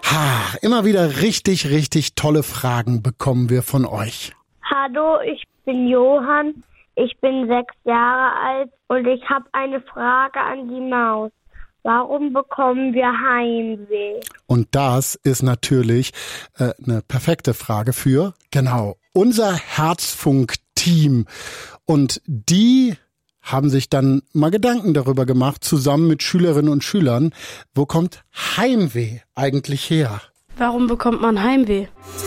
Immer wieder richtig, richtig tolle Fragen bekommen wir von euch. Hallo, ich bin Johann, ich bin 6 Jahre alt und ich habe eine Frage an die Maus. Warum bekommen wir Heimweh? Und das ist natürlich eine perfekte Frage für, unser Herzfunk-Team. Und die haben sich dann mal Gedanken darüber gemacht, zusammen mit Schülerinnen und Schülern, wo kommt Heimweh eigentlich her? Warum bekommt man Heimweh?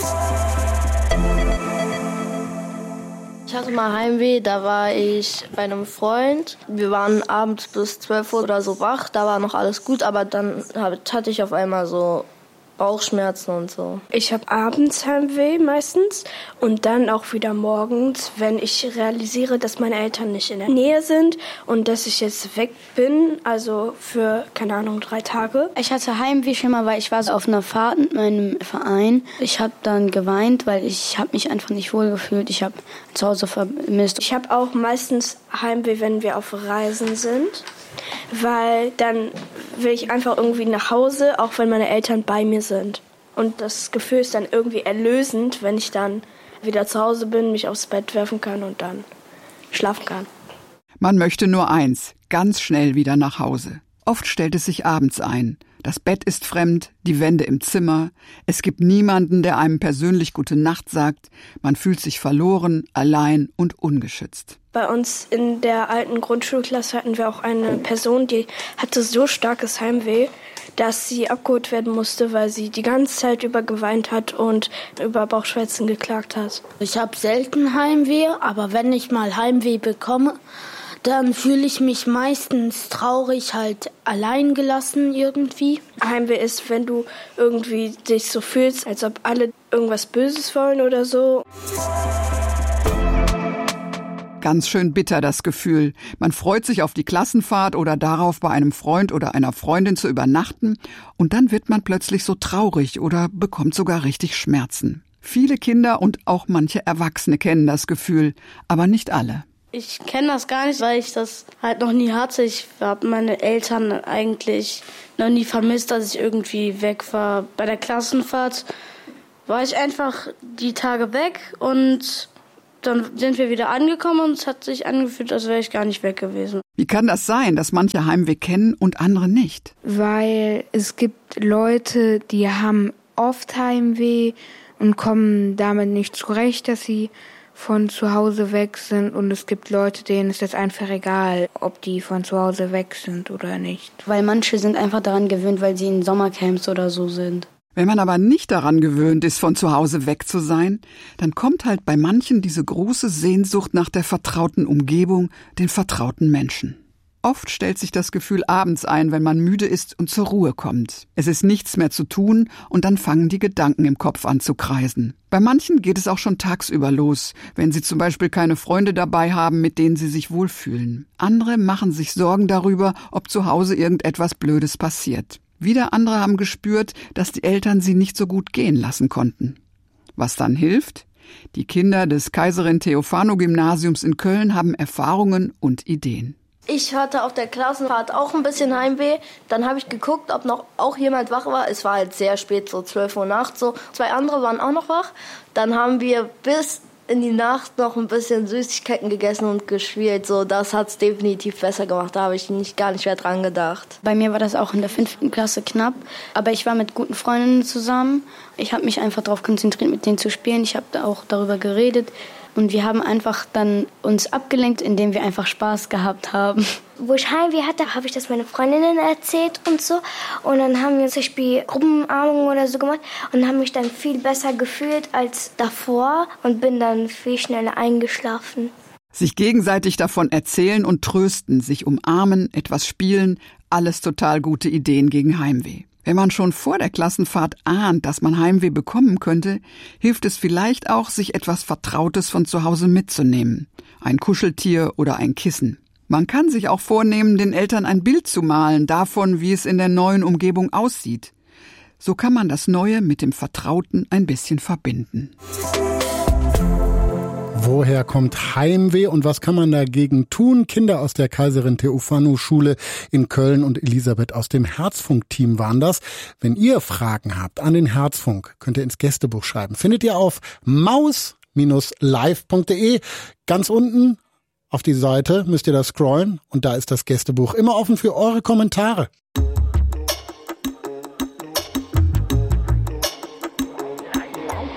Ich hatte mal Heimweh, da war ich bei einem Freund. Wir waren abends bis 12 Uhr oder so wach, da war noch alles gut, aber dann hatte ich auf einmal so Bauchschmerzen und so. Ich habe abends Heimweh meistens und dann auch wieder morgens, wenn ich realisiere, dass meine Eltern nicht in der Nähe sind und dass ich jetzt weg bin, also für, 3 Tage. Ich hatte Heimweh schon mal, weil ich war so auf einer Fahrt mit meinem Verein. Ich habe dann geweint, weil ich habe mich einfach nicht wohl gefühlt. Ich habe zu Hause vermisst. Ich habe auch meistens Heimweh, wenn wir auf Reisen sind, weil dann will ich einfach irgendwie nach Hause, auch wenn meine Eltern bei mir sind. Und das Gefühl ist dann irgendwie erlösend, wenn ich dann wieder zu Hause bin, mich aufs Bett werfen kann und dann schlafen kann. Man möchte nur eins, ganz schnell wieder nach Hause. Oft stellt es sich abends ein. Das Bett ist fremd, die Wände im Zimmer. Es gibt niemanden, der einem persönlich gute Nacht sagt. Man fühlt sich verloren, allein und ungeschützt. Bei uns in der alten Grundschulklasse hatten wir auch eine Person, die hatte so starkes Heimweh, dass sie abgeholt werden musste, weil sie die ganze Zeit über geweint hat und über Bauchschmerzen geklagt hat. Ich habe selten Heimweh, aber wenn ich mal Heimweh bekomme, dann fühle ich mich meistens traurig, halt allein gelassen irgendwie. Heimweh ist, wenn du irgendwie dich so fühlst, als ob alle irgendwas Böses wollen oder so. Ganz schön bitter das Gefühl. Man freut sich auf die Klassenfahrt oder darauf, bei einem Freund oder einer Freundin zu übernachten und dann wird man plötzlich so traurig oder bekommt sogar richtig Schmerzen. Viele Kinder und auch manche Erwachsene kennen das Gefühl, aber nicht alle. Ich kenne das gar nicht, weil ich das halt noch nie hatte. Ich habe meine Eltern eigentlich noch nie vermisst, dass ich irgendwie weg war. Bei der Klassenfahrt war ich einfach die Tage weg und dann sind wir wieder angekommen und es hat sich angefühlt, als wäre ich gar nicht weg gewesen. Wie kann das sein, dass manche Heimweh kennen und andere nicht? Weil es gibt Leute, die haben oft Heimweh und kommen damit nicht zurecht, dass sie von zu Hause weg sind. Und es gibt Leute, denen ist das einfach egal, ob die von zu Hause weg sind oder nicht. Weil manche sind einfach daran gewöhnt, weil sie in Sommercamps oder so sind. Wenn man aber nicht daran gewöhnt ist, von zu Hause weg zu sein, dann kommt halt bei manchen diese große Sehnsucht nach der vertrauten Umgebung, den vertrauten Menschen. Oft stellt sich das Gefühl abends ein, wenn man müde ist und zur Ruhe kommt. Es ist nichts mehr zu tun und dann fangen die Gedanken im Kopf an zu kreisen. Bei manchen geht es auch schon tagsüber los, wenn sie zum Beispiel keine Freunde dabei haben, mit denen sie sich wohlfühlen. Andere machen sich Sorgen darüber, ob zu Hause irgendetwas Blödes passiert. Wieder andere haben gespürt, dass die Eltern sie nicht so gut gehen lassen konnten. Was dann hilft? Die Kinder des Kaiserin-Theophano-Gymnasiums in Köln haben Erfahrungen und Ideen. Ich hatte auf der Klassenfahrt auch ein bisschen Heimweh. Dann habe ich geguckt, ob noch auch jemand wach war. Es war halt sehr spät, so 12 Uhr nachts. So 2 andere waren auch noch wach. Dann haben wir bis in die Nacht noch ein bisschen Süßigkeiten gegessen und gespielt. So, das hat's definitiv besser gemacht. Da habe ich gar nicht mehr dran gedacht. Bei mir war das auch in der 5. Klasse knapp. Aber ich war mit guten Freundinnen zusammen. Ich habe mich einfach darauf konzentriert, mit denen zu spielen. Ich habe auch darüber geredet. Und wir haben einfach dann uns abgelenkt, indem wir einfach Spaß gehabt haben. Wo ich Heimweh hatte, habe ich das meinen Freundinnen erzählt und so. Und dann haben wir zum Beispiel Gruppenarmung oder so gemacht und haben mich dann viel besser gefühlt als davor und bin dann viel schneller eingeschlafen. Sich gegenseitig davon erzählen und trösten, sich umarmen, etwas spielen, alles total gute Ideen gegen Heimweh. Wenn man schon vor der Klassenfahrt ahnt, dass man Heimweh bekommen könnte, hilft es vielleicht auch, sich etwas Vertrautes von zu Hause mitzunehmen. Ein Kuscheltier oder ein Kissen. Man kann sich auch vornehmen, den Eltern ein Bild zu malen davon, wie es in der neuen Umgebung aussieht. So kann man das Neue mit dem Vertrauten ein bisschen verbinden. Woher kommt Heimweh und was kann man dagegen tun? Kinder aus der Kaiserin Theophanu-Schule in Köln und Elisabeth aus dem Herzfunk-Team waren das. Wenn ihr Fragen habt an den Herzfunk, könnt ihr ins Gästebuch schreiben. Findet ihr auf maus-live.de. Ganz unten auf die Seite müsst ihr da scrollen und da ist das Gästebuch immer offen für eure Kommentare.